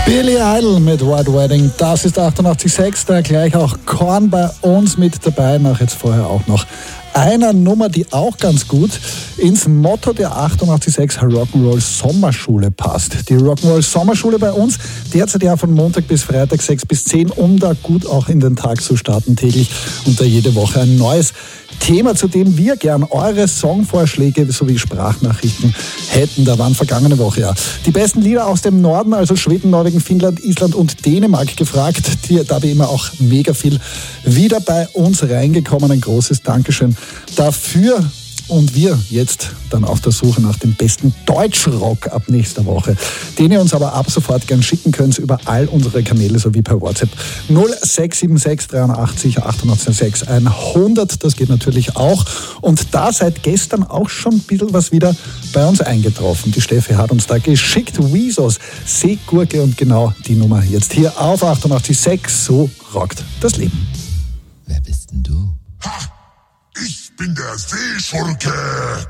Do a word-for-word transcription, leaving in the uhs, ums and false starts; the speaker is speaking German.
Billy Idol mit White Wedding, das ist achtundachtzig Komma sechs, da gleich auch Korn bei uns mit dabei, nach jetzt vorher auch noch einer Nummer, die auch ganz gut ins Motto der achtundachtzig Komma sechs Rock'n'Roll Sommerschule passt. Die Rock'n'Roll Sommerschule bei uns, derzeit ja von Montag bis Freitag sechs bis zehn, um da gut auch in den Tag zu starten täglich und da jede Woche ein neues Thema, zu dem wir gern eure Songvorschläge sowie Sprachnachrichten hätten. Da waren vergangene Woche ja die besten Lieder aus dem Norden, also Schweden, Norwegen, Finnland, Island und Dänemark gefragt. Die, da wie immer auch mega viel wieder bei uns reingekommen. Ein großes Dankeschön dafür. Und wir jetzt dann auf der Suche nach dem besten Deutschrock ab nächster Woche, den ihr uns aber ab sofort gern schicken könnt über all unsere Kanäle sowie per WhatsApp null sechs sieben sechs dreiundachtzig achtundachtzig sechs hundert. Das geht natürlich auch. Und da seit gestern auch schon ein bisschen was wieder bei uns eingetroffen. Die Steffi hat uns da geschickt. Weezos, Seegurke und genau die Nummer jetzt hier auf achtundachtzig Komma sechs. So rockt das Leben. Wer bist denn du? Ha! Ich bin der Seeschurke!